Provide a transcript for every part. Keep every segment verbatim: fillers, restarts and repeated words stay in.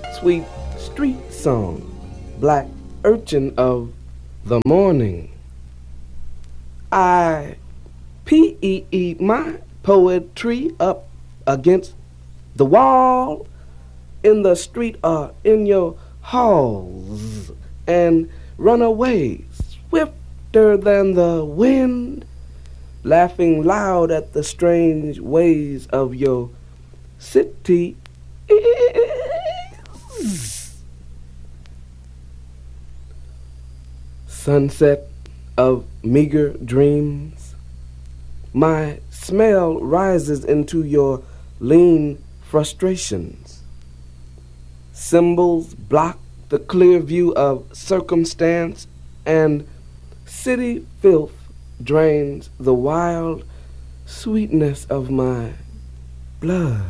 Sweet street song, black urchin of the morning. I P E E my poetry up against the wall, in the street or in your halls, and run away swifter than the wind, laughing loud at the strange ways of your city. Sunset of meager dreams, my smell rises into your lean frustrations. Symbols block the clear view of circumstance, and city filth drains the wild sweetness of my blood.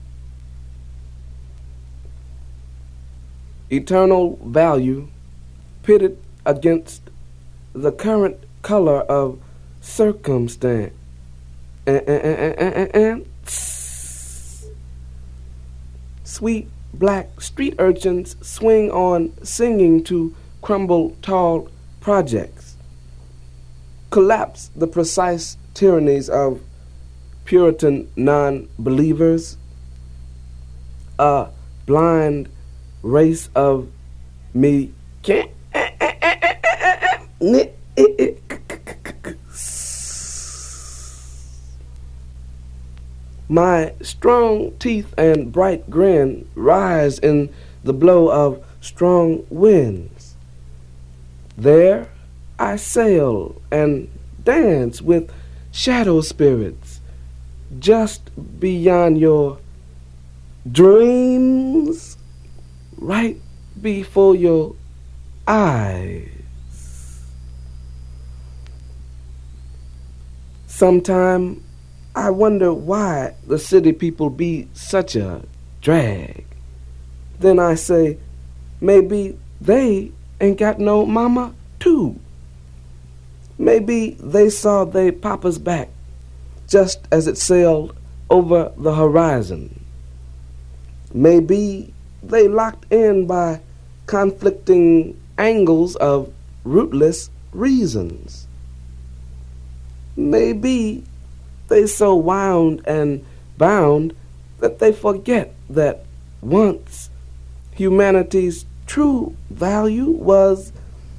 Eternal value pitted against the current color of circumstance. And, and, and, and sweet black street urchins swing on singing to crumble tall projects, collapse the precise tyrannies of Puritan non-believers, a blind race of me can't my strong teeth and bright grin rise in the blow of strong winds. There I sail and dance with shadow spirits just beyond your dreams, right before your eyes. Sometime I wonder why the city people be such a drag. Then I say, maybe they ain't got no mama too. Maybe they saw they papa's back just as it sailed over the horizon. Maybe they locked in by conflicting angles of rootless reasons. Maybe they so wound and bound that they forget that once humanity's true value was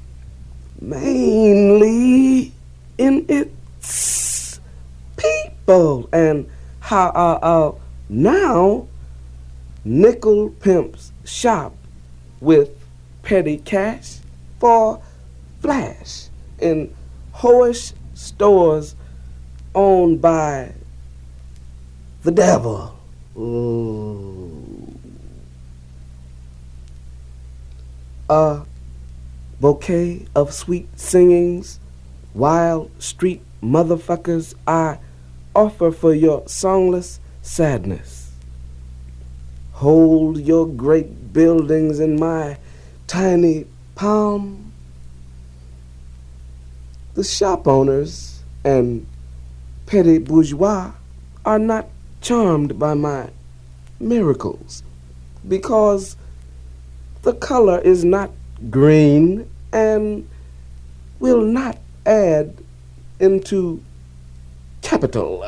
mainly in its people, and how uh, uh, now nickel pimps shop with petty cash for flash in hoish stores owned by the devil. Ooh. A bouquet of sweet singings, wild street motherfuckers I offer for your songless sadness. Hold your great buildings in my tiny palm. The shop owners and petty bourgeois are not charmed by my miracles because the color is not green and will not add into capital.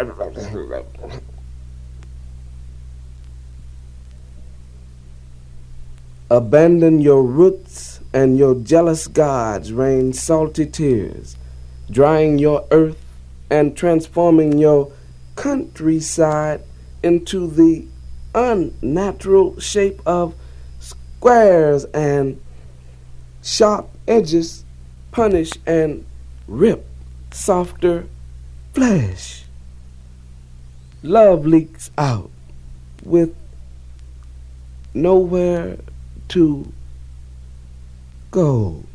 Abandon your roots, and your jealous gods rain salty tears, drying your earth and transforming your countryside into the unnatural shape of squares, and sharp edges punish and rip softer flesh. Love leaks out with nowhere to go.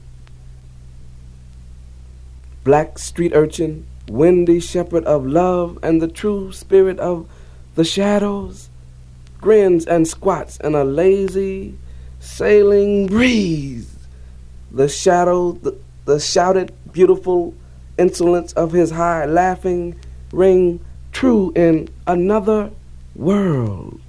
Black street urchin, windy shepherd of love and the true spirit of the shadows, grins and squats in a lazy sailing breeze. The shadow, the, the shouted beautiful insolence of his high laughing ring true in another world.